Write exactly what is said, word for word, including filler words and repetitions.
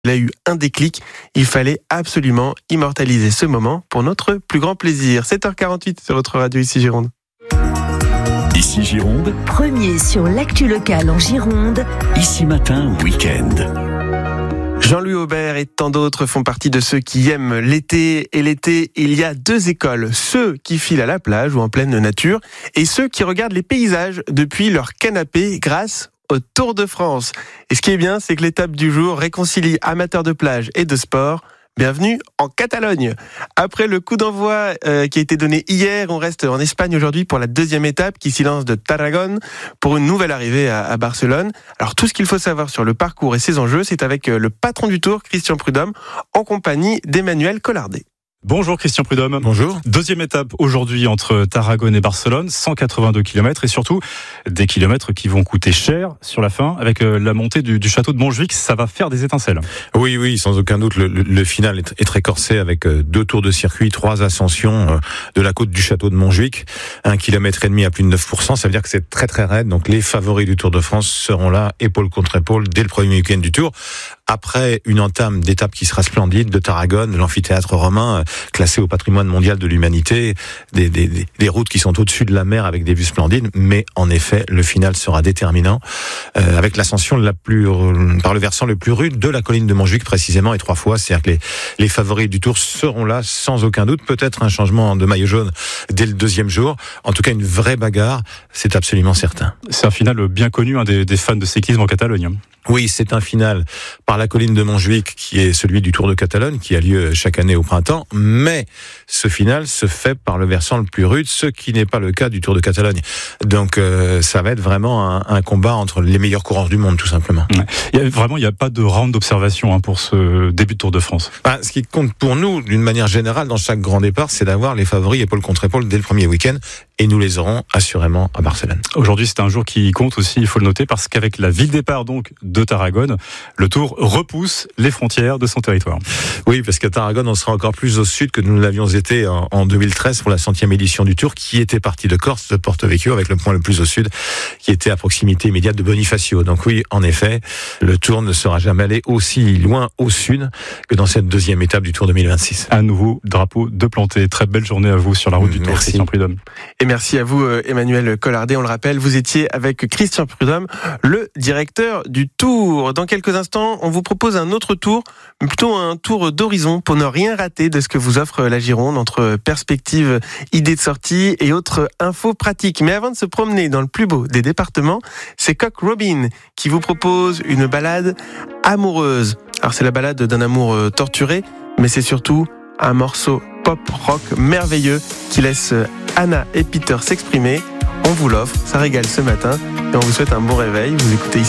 Il a eu un déclic, il fallait absolument immortaliser ce moment pour notre plus grand plaisir. sept heures quarante-huit sur votre radio ici Gironde. Ici Gironde, Premier sur l'actu locale en Gironde. Ici Matin Week-end. Jean-Louis Aubert et tant d'autres font partie de ceux qui aiment l'été. Et l'été, il y a deux écoles. Ceux qui filent à la plage ou en pleine nature et ceux qui regardent les paysages depuis leur canapé grâce au Tour de France. Et ce qui est bien, c'est que l'étape du jour réconcilie amateurs de plage et de sport. Bienvenue en Catalogne. Après le coup d'envoi euh, qui a été donné hier, on reste en Espagne aujourd'hui pour la deuxième étape qui s'y lance de Tarragone pour une nouvelle arrivée à, à Barcelone. Alors tout ce qu'il faut savoir sur le parcours et ses enjeux, c'est avec le patron du Tour, Christian Prudhomme, en compagnie d'Emmanuel Collardet. Bonjour Christian Prudhomme. Bonjour. Deuxième étape aujourd'hui entre Tarragone et Barcelone, cent quatre-vingt-deux kilomètres et surtout des kilomètres qui vont coûter cher sur la fin avec la montée du, du château de Montjuic, ça va faire des étincelles. Oui, oui, sans aucun doute, le, le, le final est, est très corsé avec deux tours de circuit, trois ascensions de la côte du château de Montjuic, un kilomètre et demi à plus de neuf pour cent, ça veut dire que c'est très très raide, donc les favoris du Tour de France seront là, épaule contre épaule, dès le premier week-end du Tour. Après une entame d'étape qui sera splendide de Tarragone, l'amphithéâtre romain, classé au patrimoine mondial de l'humanité, des, des, des, des routes qui sont au-dessus de la mer avec des vues splendides, mais en effet, le final sera déterminant, euh, avec l'ascension la plus, euh, par le versant le plus rude de la colline de Montjuic précisément, et trois fois, c'est-à-dire que les, les favoris du Tour seront là sans aucun doute, peut-être un changement de maillot jaune dès le deuxième jour, en tout cas une vraie bagarre, c'est absolument certain. C'est un final bien connu hein, des, des fans de cyclisme en Catalogne. Oui, c'est un final par la colline de Montjuic qui est celui du Tour de Catalogne qui a lieu chaque année au printemps, mais ce final se fait par le versant le plus rude, ce qui n'est pas le cas du Tour de Catalogne. Donc euh, ça va être vraiment un, un combat entre les meilleurs coureurs du monde tout simplement. Ouais. Il y a, vraiment, il n'y a pas de round d'observation hein, pour ce début de Tour de France. Bah, ce qui compte pour nous, d'une manière générale, dans chaque grand départ, c'est d'avoir les favoris épaule contre épaule dès le premier week-end, et nous les aurons assurément à Barcelone. Aujourd'hui, c'est un jour qui compte aussi, il faut le noter, parce qu'avec la ville-départ donc de Tarragone, le Tour repousse les frontières de son territoire. Oui, parce qu'à Tarragone, on sera encore plus au sud que nous l'avions été en, en deux mille treize pour la centième édition du Tour, qui était partie de Corse, de Porto Vecchio, avec le point le plus au sud, qui était à proximité immédiate de Bonifacio. Donc oui, en effet, le Tour ne sera jamais allé aussi loin au sud que dans cette deuxième étape du Tour deux mille vingt-six. Un nouveau drapeau de planté. Très belle journée à vous sur la route du Tour, Merci. Christian Prudhomme. Et merci à vous Emmanuel Collardet, on le rappelle, vous étiez avec Christian Prudhomme, le directeur du Tour. Dans quelques instants, on vous propose un autre tour, mais plutôt un tour d'horizon pour ne rien rater de ce que vous offre la Gironde entre perspectives, idées de sortie et autres infos pratiques. Mais avant de se promener dans le plus beau des départements, c'est Cock Robin qui vous propose une balade amoureuse. Alors c'est la balade d'un amour torturé, mais c'est surtout un morceau pop-rock merveilleux qui laisse Anna et Peter s'exprimer. On vous l'offre, ça régale ce matin et on vous souhaite un bon réveil. Vous écoutez ici